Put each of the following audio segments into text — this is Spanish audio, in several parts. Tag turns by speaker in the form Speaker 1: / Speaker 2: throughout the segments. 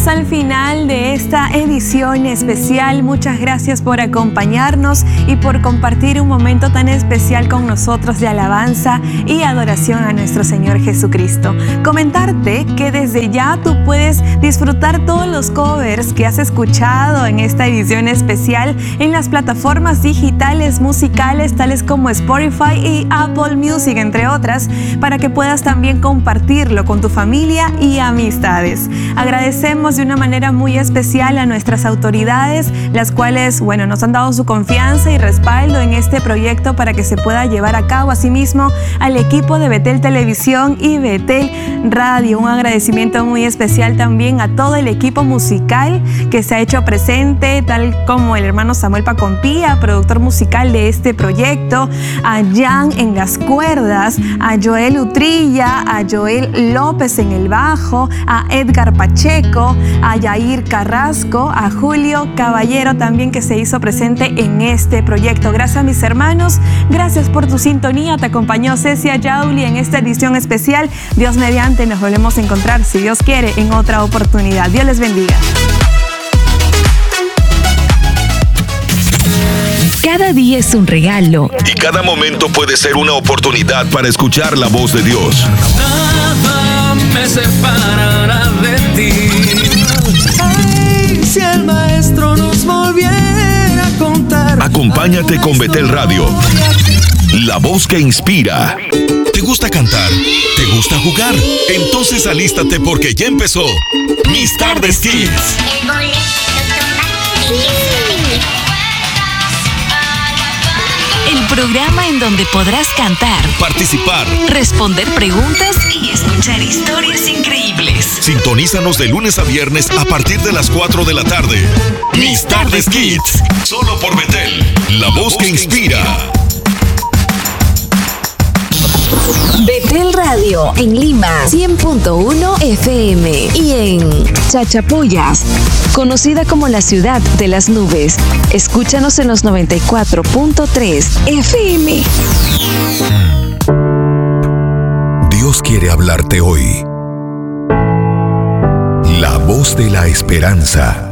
Speaker 1: Llegamos al final de esta edición especial. Muchas gracias por acompañarnos y por compartir un momento tan especial con nosotros de alabanza y adoración a nuestro Señor Jesucristo. Comentarte que desde ya tú puedes disfrutar todos los covers que has escuchado en esta edición especial en las plataformas digitales musicales tales como Spotify y Apple Music, entre otras, para que puedas también compartirlo con tu familia y amistades. Agradecemos de una manera muy especial a nuestras autoridades, las cuales, nos han dado su confianza y respaldo en este proyecto para que se pueda llevar a cabo. Asimismo, al equipo de Betel Televisión y Betel Radio. Un agradecimiento muy especial también a todo el equipo musical que se ha hecho presente, tal como el hermano Samuel Pacompía, productor musical de este proyecto, a Jan en las cuerdas, a Joel Utrilla, a Joel López en el bajo, a Edgar Pacheco, a Yair Carrasco, a Julio Caballero también, que se hizo presente en este proyecto. Gracias a mis hermanos, gracias por tu sintonía. Te acompañó Cecia Yauli en esta edición especial. Dios mediante, nos volvemos a encontrar, si Dios quiere, en otra oportunidad. Dios les bendiga.
Speaker 2: Cada día es un regalo.
Speaker 3: Y cada momento puede ser una oportunidad para escuchar la voz de Dios.
Speaker 4: Nada me separará de ti. Ay, si el maestro nos volviera a contar.
Speaker 3: Acompáñate con Betel Radio, la voz que inspira. ¿Te gusta cantar? ¿Te gusta jugar? Entonces alístate porque ya empezó Mis Tardes Kids.
Speaker 2: El programa en donde podrás cantar,
Speaker 3: participar,
Speaker 2: responder preguntas y escuchar historias increíbles.
Speaker 3: Sintonízanos de lunes a viernes a partir de las 4 de la tarde. Mis Tardes Kids, solo por Betel, la voz que inspira.
Speaker 2: Betel Radio en Lima 100.1 FM y en Chachapoyas, conocida como la ciudad de las nubes. Escúchanos en los 94.3 FM.
Speaker 3: Dios quiere hablarte hoy. La voz de la esperanza.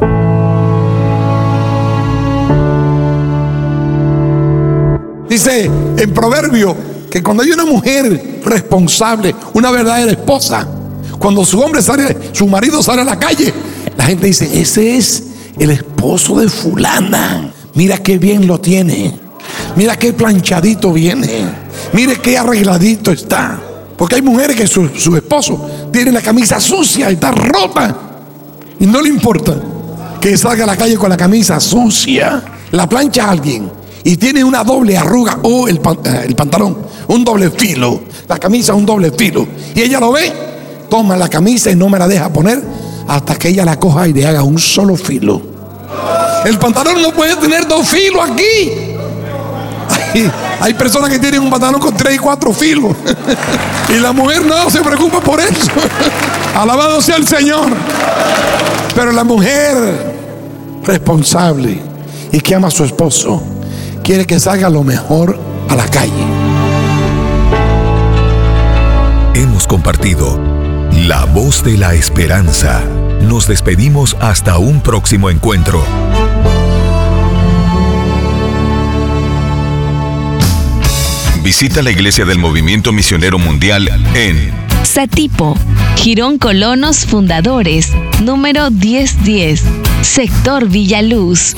Speaker 5: Dice en Proverbio que cuando hay una mujer responsable, una verdadera esposa, cuando su marido sale a la calle, la gente dice: ese es el esposo de fulana. Mira qué bien lo tiene. Mira qué planchadito viene. Mire qué arregladito está. Porque hay mujeres que su esposo tiene la camisa sucia y está rota y no le importa que salga a la calle con la camisa sucia. La plancha a alguien y tiene una doble arruga o el pantalón, un doble filo, la camisa un doble filo, y ella lo ve, toma la camisa y no me la deja poner hasta que ella la coja y le haga un solo filo. El pantalón no puede tener dos filos aquí. Hay personas que tienen un pantalón con 3 y 4 filos y la mujer no se preocupa por eso. Alabado sea el Señor. Pero la mujer responsable y que ama a su esposo quiere que salga lo mejor a la calle.
Speaker 3: Hemos compartido la voz de la esperanza. Nos despedimos hasta un próximo encuentro. Visita la Iglesia del Movimiento Misionero Mundial en
Speaker 2: Satipo, Girón Colonos Fundadores, número 1010, sector Villaluz.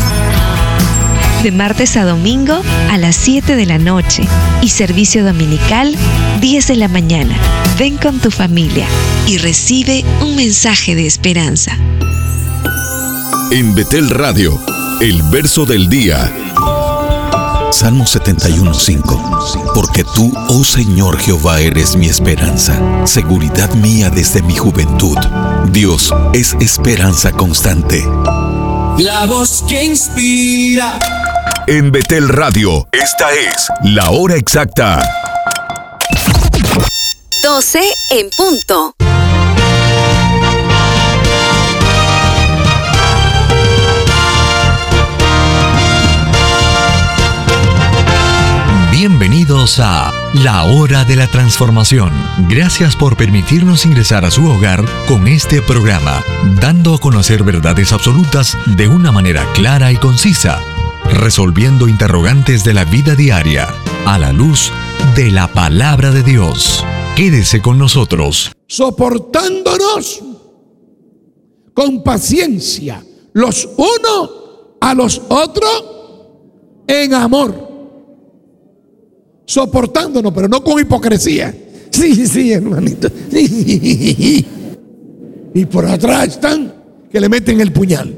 Speaker 2: De martes a domingo a las 7 de la noche y servicio dominical 10 de la mañana. Ven con tu familia y recibe un mensaje de esperanza.
Speaker 3: En Betel Radio, el verso del día. Salmo 71:5. Porque tú, oh Señor Jehová, eres mi esperanza, seguridad mía desde mi juventud. Dios es esperanza constante.
Speaker 4: La voz que inspira.
Speaker 3: En Betel Radio, esta es la hora exacta.
Speaker 2: 12 en punto.
Speaker 6: Bienvenidos Bienvenidos a La Hora de la Transformación. Gracias por permitirnos ingresar a su hogar con este programa, dando a conocer verdades absolutas de una manera clara y concisa, resolviendo interrogantes de la vida diaria a la luz de la palabra de Dios. Quédese con nosotros.
Speaker 5: Soportándonos con paciencia los unos a los otros en amor. Soportándonos, pero no con hipocresía. Sí, hermanito. Sí. Y por atrás están que le meten el puñal.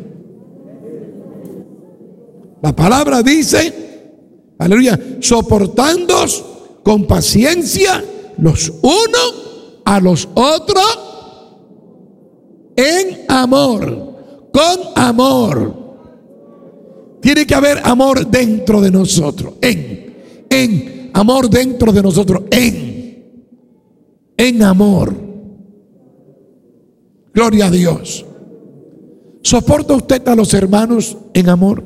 Speaker 5: La palabra dice, aleluya, soportándonos con paciencia los unos a los otros en amor, con amor. Tiene que haber amor dentro de nosotros, en amor dentro de nosotros, en amor. Gloria a Dios. ¿Soporta usted a los hermanos en amor?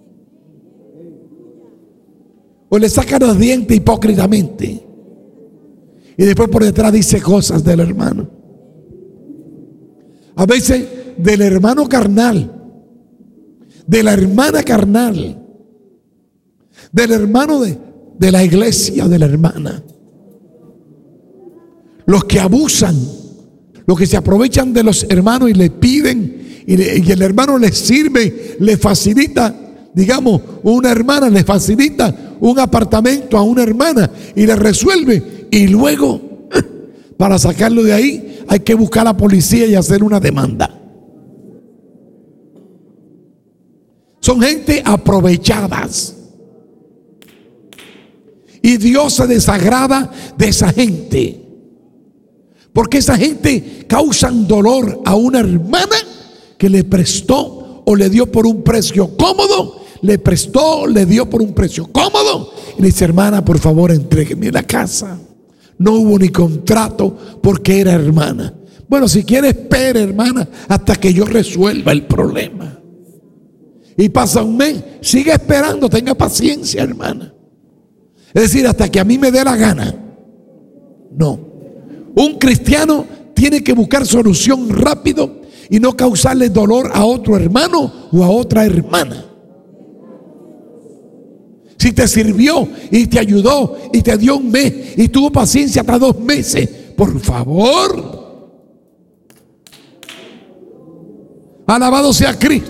Speaker 5: ¿O le saca los dientes hipócritamente y después por detrás dice cosas del hermano? A veces del hermano carnal, de la hermana carnal, del hermano de la iglesia, de la hermana. Los que abusan, los que se aprovechan de los hermanos y le piden, y el hermano les sirve, le facilita, digamos, una hermana le facilita un apartamento a una hermana y le resuelve, y luego para sacarlo de ahí hay que buscar a la policía y hacer una demanda. Son gente aprovechadas. Y Dios se desagrada de esa gente, porque esa gente causan dolor a una hermana que le prestó o le dio por un precio cómodo. Le prestó, le dio por un precio cómodo. Y le dice: hermana, por favor, entrégueme la casa. No hubo ni contrato porque era hermana. Bueno, si quiere, espere, hermana, hasta que yo resuelva el problema. Y pasa un mes, sigue esperando, tenga paciencia, hermana. Es decir, hasta que a mí me dé la gana. No. Un cristiano tiene que buscar solución rápido y no causarle dolor a otro hermano o a otra hermana. Si te sirvió y te ayudó y te dio un mes y tuvo paciencia hasta 2 meses, por favor. Alabado sea Cristo.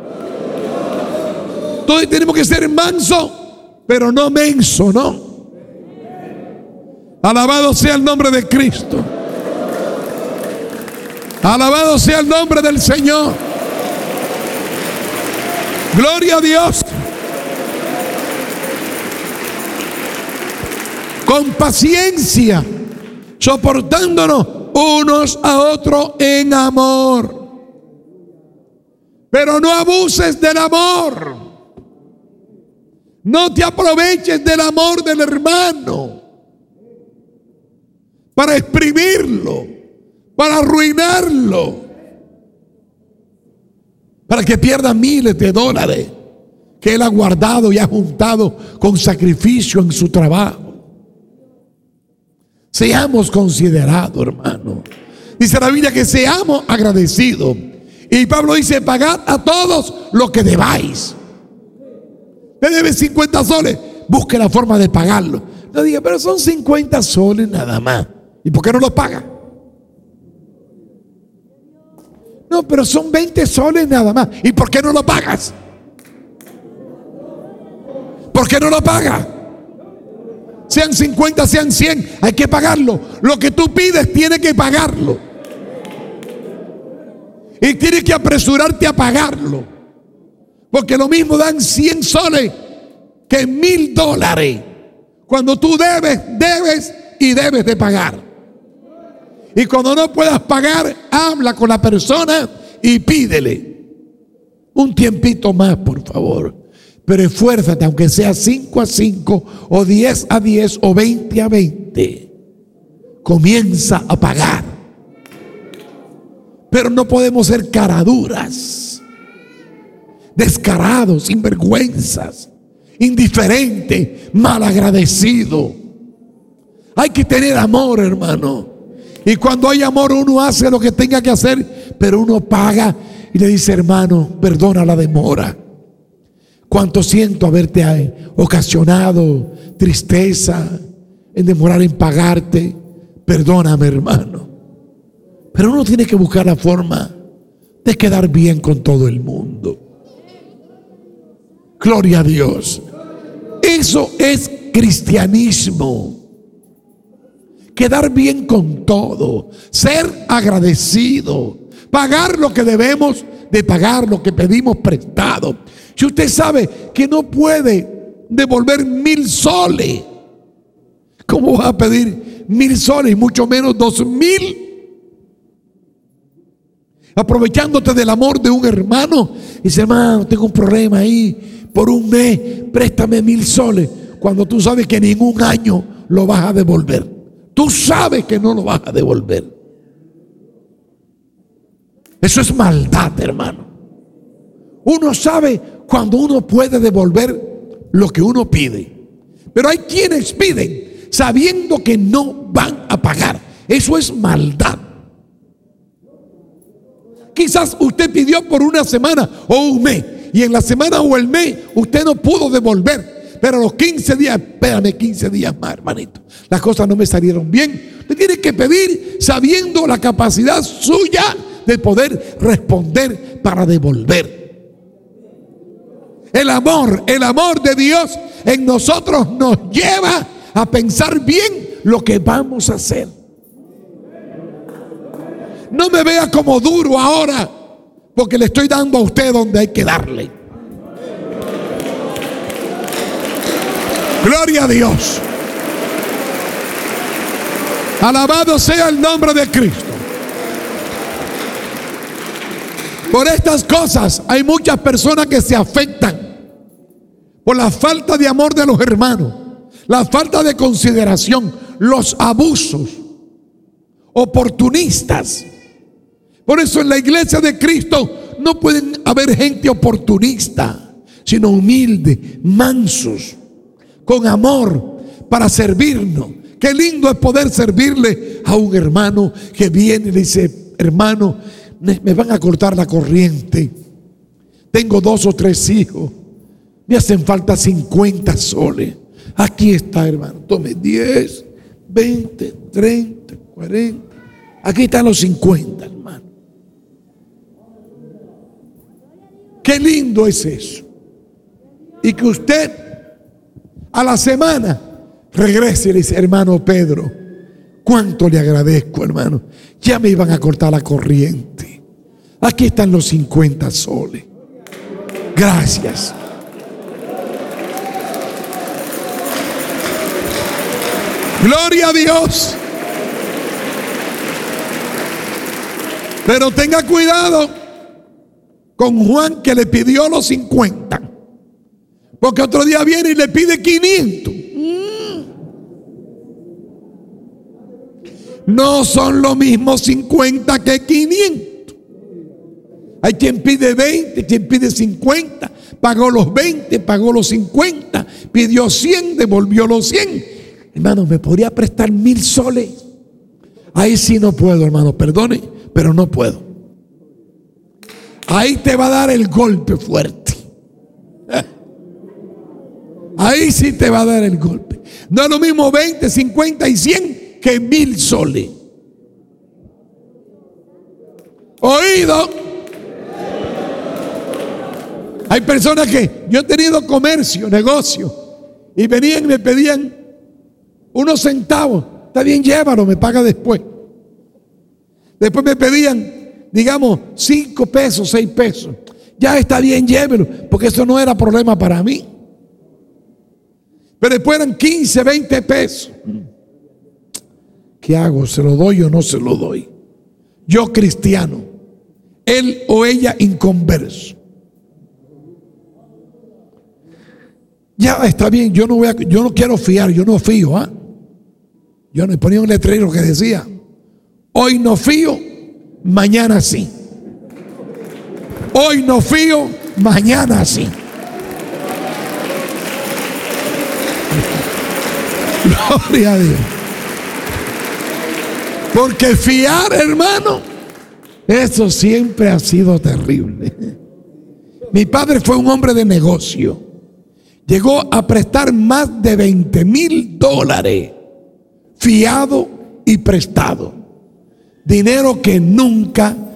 Speaker 5: Todos tenemos que ser mansos, pero no menso, ¿no? Alabado sea el nombre de Cristo. Alabado sea el nombre del Señor. Gloria a Dios. Con paciencia, soportándonos unos a otros en amor. Pero no abuses del amor. No te aproveches del amor del hermano para exprimirlo, para arruinarlo, para que pierda miles de dólares que él ha guardado y ha juntado con sacrificio en su trabajo. Seamos considerados, hermano. Dice la Biblia que seamos agradecidos. Y Pablo dice: pagad a todos lo que debáis. Te debe 50 soles, busque la forma de pagarlo. No diga: pero son 50 soles nada más. ¿Y por qué no lo paga? No, pero son 20 soles nada más. ¿Y por qué no lo pagas? ¿Por qué no lo pagas? Sean 50, sean 100, hay que pagarlo. Lo que tú pides tienes que pagarlo. Y tienes que apresurarte a pagarlo. Porque lo mismo dan 100 soles que $1000. Cuando tú debes y debes de pagar. Y cuando no puedas pagar, habla con la persona y pídele un tiempito más, por favor. Pero esfuérzate, aunque sea 5 a 5 o 10 a 10 o 20 a 20. Comienza a pagar. Pero no podemos ser caraduras, descarados, sinvergüenzas, indiferentes, malagradecidos. Hay que tener amor, hermano. Y cuando hay amor, uno hace lo que tenga que hacer, pero uno paga y le dice: hermano, perdona la demora. Cuánto siento haberte ocasionado tristeza en demorar en pagarte. Perdóname, hermano. Pero uno tiene que buscar la forma de quedar bien con todo el mundo. Gloria a Dios. Eso es cristianismo. Quedar bien con todo, ser agradecido, pagar lo que debemos de pagar, lo que pedimos prestado. Si usted sabe que no puede devolver 1,000 soles, ¿cómo va a pedir 1,000 soles y mucho menos 2,000? Aprovechándote del amor de un hermano, dice: hermano, tengo un problema ahí, por un mes préstame 1,000 soles, cuando tú sabes que en ningún año lo vas a devolver. Tú sabes que no lo vas a devolver. Eso es maldad, hermano. Uno sabe cuando uno puede devolver lo que uno pide, pero hay quienes piden sabiendo que no van a pagar. Eso es maldad. Quizás usted pidió por una semana o un mes, y en la semana o el mes usted no pudo devolver. Pero a los 15 días, espérame 15 días más, hermanito, las cosas no me salieron bien. Usted tiene que pedir sabiendo la capacidad suya de poder responder para devolver. El amor de Dios en nosotros nos lleva a pensar bien lo que vamos a hacer. No me vea como duro ahora, porque le estoy dando a usted donde hay que darle. Gloria a Dios. Alabado sea el nombre de Cristo. Por estas cosas hay muchas personas que se afectan por la falta de amor de los hermanos, la falta de consideración, los abusos, oportunistas. Por eso en la iglesia de Cristo no pueden haber gente oportunista, sino humilde, mansos, con amor para servirnos. Qué lindo es poder servirle a un hermano que viene y le dice: hermano, me van a cortar la corriente, tengo 2 o 3 hijos, me hacen falta 50 soles. Aquí está, hermano, tome 10, 20, 30, 40. Aquí están los 50, hermano. Qué lindo es eso. Y que usted a la semana regrese y le dice: hermano Pedro, cuánto le agradezco, hermano, ya me iban a cortar la corriente, aquí están los 50 soles, gracias. Gloria a Dios. Pero tenga cuidado con Juan, que le pidió los 50, porque otro día viene y le pide 500. No son lo mismo 50 que 500. Hay quien pide 20, quien pide 50, pagó los 20, pagó los 50, pidió 100, devolvió los 100. Hermano, ¿me podría prestar 1,000 soles? Ahí sí no puedo, hermano, perdone, pero no puedo. Ahí te va a dar el golpe fuerte. Ahí sí te va a dar el golpe. No es lo mismo 20, 50 y 100 que 1,000 soles. Oído. Hay personas que yo he tenido comercio, negocio, y venían y me pedían unos centavos. Está bien, llévalo, me paga después. Después me pedían, digamos, 5 pesos, 6 pesos. Ya está bien, llévelo, porque eso no era problema para mí. Pero después eran 15, 20 pesos. ¿Qué hago? ¿Se lo doy o no se lo doy? Yo cristiano, él o ella inconverso. Ya está bien, yo no quiero fiar, yo no fío. Yo no ponía un letrero que decía: hoy no fío, mañana sí. Hoy no fío, mañana sí. Gloria a Dios. Porque fiar, hermano, eso siempre ha sido terrible. Mi padre fue un hombre de negocio. Llegó a prestar más de $20,000 fiado y prestado. Dinero que nunca